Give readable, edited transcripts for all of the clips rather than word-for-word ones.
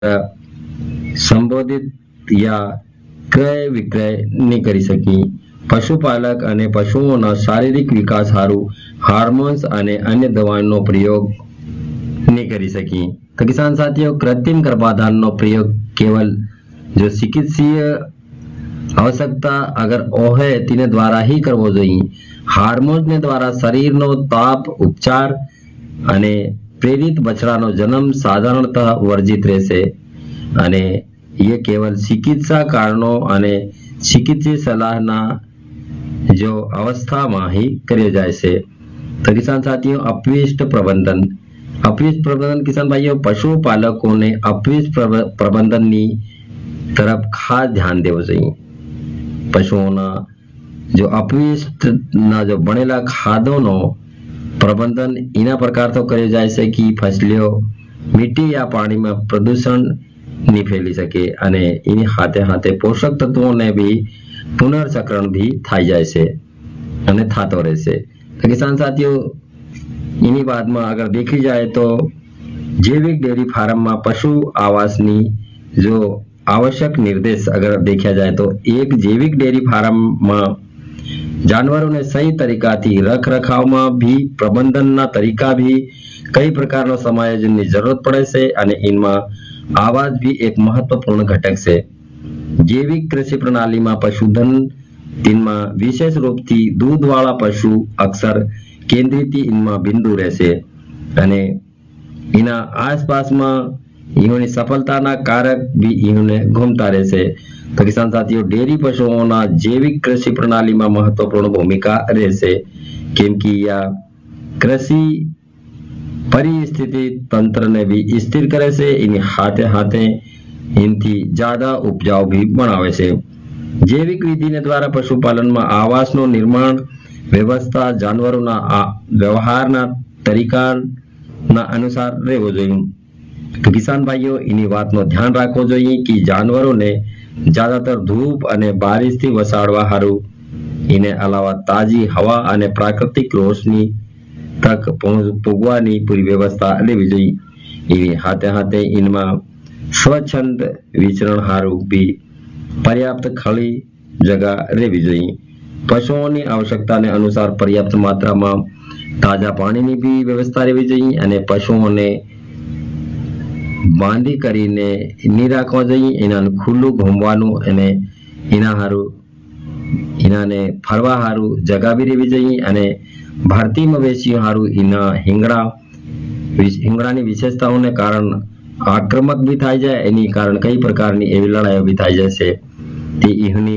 સંબોધિત યા ક્રય વિક્રય નહીં કરી શકી. પશુપાલક અને પશુઓના શારીરિક વિકાસ સારું હાર્મોન્સ અને અન્ય દવાઓનો પ્રયોગ नहीं कर सकी. तो किसान साथियों, कृत्रिम गर्भाधान नो प्रयोग केवल जो चिकित्सीय आवश्यकता अगर ओ है तीने द्वारा ही करवो જોઈએ. हार्मोन्स ने द्वारा शरीर नो ताप उपचार અને પ્રેરિત બચ્ચાનો જન્મ સાધારણતઃ વર્જિત રહેશે અને ये केवल चिकित्सा कारणों અને चिकित्सीय सलाहना जो अवस्था में ही करे जाए से. तो किसान साथियों, अपविष्ट प्रबंधन किसान भाइयों, पशुपालकों ने अपविष्ट प्रबंधन ની तरफ खास ध्यान देवो જોઈએ. પશુઓના जो अपविष्ट ना जो बनेला खादों प्रबंधन इना प्रकार तो करे जाए से कि फसलियों मिट्टी या पानी में प्रदूषण नहीं फैली सके અને એની હાથે હાથે પોષક તત્વોને બી પુનર્ચક્રણ भी થઈ જાય છે અને થતો રહેશે. તો કિસાન સાથીઓ, એની બાદમાં અગર देखी जाए तो जैविक डेयरी फार्म में पशु आवासनी जो आवश्यक निर्देश अगर देखा जाए तो एक जैविक डेयरी फार्म में जानवरों ने सही तरीका थी रख रखाव में भी प्रबंधन ना तरीका भी कई प्रकार समायोजन की जरूरत पड़े से અને इनमें आवाज भी एक महत्वपूर्ण घटक से. जैविक कृषि प्रणाली में पशुधन इनमें विशेष रूप थी दूध वाला पशु अक्सर केंद्रित इनमें बिंदु रहશે અને इना आसपास में इन्होंने सफलता ना कारक भी इन्होंने घूमता रहશે. तो किसान साथियों, डेयरी पशुओं ना जैविक कृषि प्रणाली में महत्वपूर्ण भूमिका रहશે केम कि यह कृषि परिस्थिति तंत्र ने भी स्थिर करे से इन हाथे हाथे इनथी ज्यादा उपजाऊ भी बनावे से. जैविक विधि ने द्वारा पशुपालन में आवास नो निर्माण व्यवस्था जानवरों ना व्यवहार ना तरीका ना अनुसार रहवो જોઈએ. तो किसान भाइयों, इनी बात नो ध्यान राखवो જોઈએ कि जानवरों ने ज्यादातर धूप અને बारिश थी वसाड़वा हारू इने अलावा ताजी हवा અને प्राकृतिक रोशनी तक पुगवानी पूरी व्यवस्था लेवी જોઈએ. એવી હાથે હાથે इनमें स्वच्छंद विचरण हारू भी पर्याप्त खली जगह રહેવી જોઈએ. પશુઓની આવશ્યકતાને અનુસાર પર્યાપ્ત માત્રામાં તાજા પાણીની બી વ્યવસ્થા રહેવી જોઈએ અને પશુઓને બાંધી કરીને નહીં રાખવા જોઈએ. એનાને ખુલ્લું ઘૂમવાનું અને એના હારું એનાને ફરવા હારું જગા બી રહેવી જોઈએ અને ભારતીય મવેશીઓ હારું એના હિંગડાની વિશેષતાઓને કારણ આક્રમક બી થઈ જાય. એની કારણ કઈ પ્રકારની એવી લડાઈઓ બી થઈ જાય છે તે એની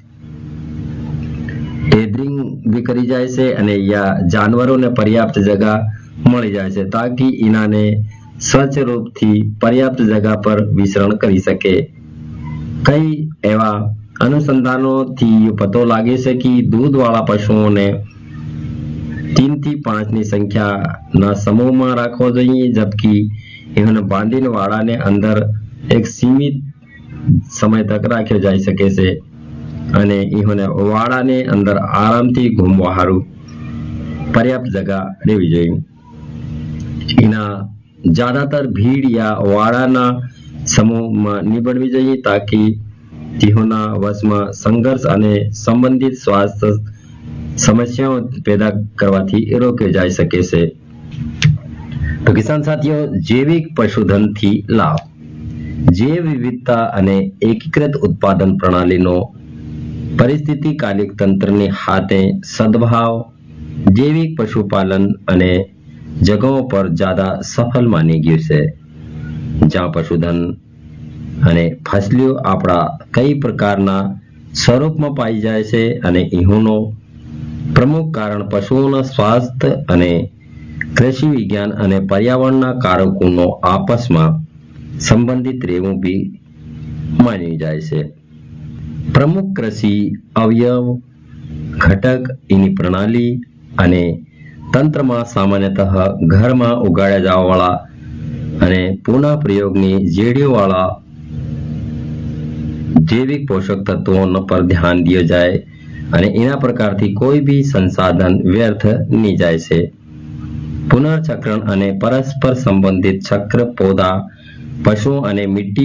ટેડરિંગ भी करी जाए से અને या जानवरों ने पर्याप्त जगह मળી જાય છે ताकि इनाने स्वच्छ रूप थी पर्याप्त जगह पर विचरण करी सके. कई एवा अनुसंधानों थी पतो लागे से कि दूध वाला पशुओं ने 3 થી 5 ની संख्या ना समूह में રાખવો જોઈએ, जबकि इन्होंने बांधीने वाड़ा ने अंदर एक सीमित समय तक राख्यो जाई सके से અને इन्होंने वाड़ा ने अंदर आराम थी घूमवा हारू पर्याप्त जगह રહેવી જોઈએ. इना ज्यादातर भीड़ या वाड़ाना समूह में निबड़वी જોઈએ ताकि તેઓના વશમાં સંઘર્ષ અને સંબંધિત સ્વાસ્થ્ય સમસ્યાઓ પેદા કરવાથી રોકી જાય શકે છે. તો કિસાન સાથીઓ, જૈવિક પશુધન થી લાભ. જૈવ વિવિધતા અને એકીકૃત ઉત્પાદન પ્રણાલીનો પરિસ્થિતિકાલિક તંત્રની હાથે સદભાવ જૈવિક પશુપાલન અને જગહો પર જ્યાદા સફળ માની ગયું છે, જ્યાં પશુધન અને ફસલીઓ આપણા કઈ પ્રકારના સ્વરૂપમાં પાઈ જાય છે અને એનું પ્રમુખ કારણ પશુઓના સ્વાસ્થ્ય અને કૃષિ વિજ્ઞાન અને પર્યાવરણના કારકોનો આપસમાં સંબંધિત રહેવું બી માની જાય છે. પ્રમુખ કૃષિ અવયવ ઘટક એની પ્રણાલી અને તંત્રમાં સામાન્યતઃ ઘરમાં ઉગાડ્યા જવાવાળા અને પુનઃ પ્રયોગની જેડીઓવાળા जैविक पोषक तत्वों पर ध्यान दिया जाए અને એના પ્રકારથી કોઈ બી સંસાધન વ્યર્થ નહીં જાય છે. પુનર્ચક્રણ અને પરસ્પર સંબંધિત ચક્ર પૌધા પશુઓ અને મિટ્ટી